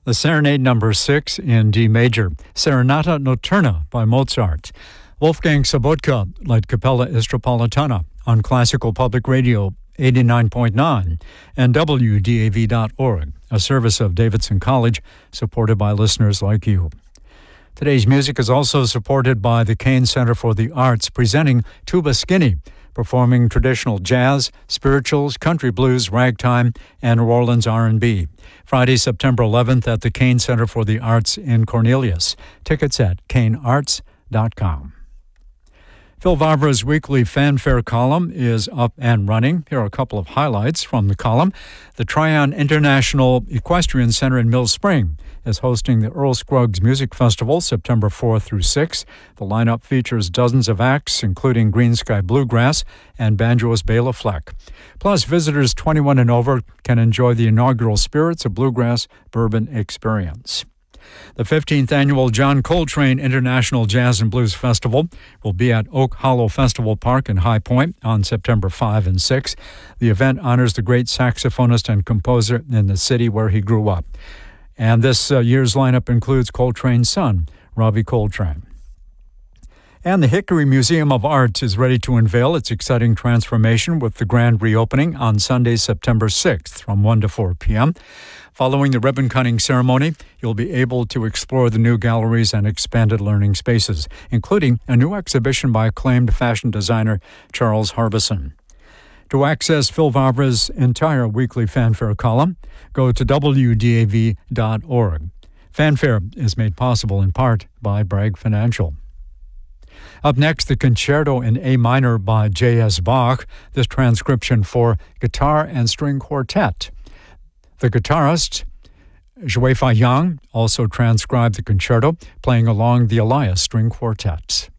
The Serenade No. 6 in D major, Serenata Notturna by Mozart. Wolfgang Sobotka led Capella Istropolitana on Classical Public Radio 89.9 and WDAV.org, a service of Davidson College supported by listeners like you. Today's music is also supported by the Kane Center for the Arts, presenting Tuba Skinny, performing traditional jazz, spirituals, country blues, ragtime, and New Orleans R&B. Friday, September 11th at the Kane Center for the Arts in Cornelius. Tickets at kanearts.com. Phil Vavra's weekly fanfare column is up and running. Here are a couple of highlights from the column. The Tryon International Equestrian Center in Mill Spring is hosting the Earl Scruggs Music Festival September 4th through 6th. The lineup features dozens of acts, including Green Sky Bluegrass and banjoist Bela Fleck. Plus, visitors 21 and over can enjoy the inaugural Spirits of Bluegrass Bourbon Experience. The 15th annual John Coltrane International Jazz and Blues Festival will be at Oak Hollow Festival Park in High Point on September 5 and 6. The event honors the great saxophonist and composer in the city where he grew up. And this year's lineup includes Coltrane's son, Ravi Coltrane. And the Hickory Museum of Art is ready to unveil its exciting transformation with the grand reopening on Sunday, September 6th from 1 to 4 p.m. Following the ribbon-cutting ceremony, you'll be able to explore the new galleries and expanded learning spaces, including a new exhibition by acclaimed fashion designer Charles Harbison. To access Phil Vavra's entire weekly fanfare column, go to WDAV.org. Fanfare is made possible in part by Bragg Financial. Up next, the Concerto in A minor by J.S. Bach, this transcription for guitar and string quartet. The guitarist, Zhuifei Yang, also transcribed the concerto, playing along the Elias String Quartet.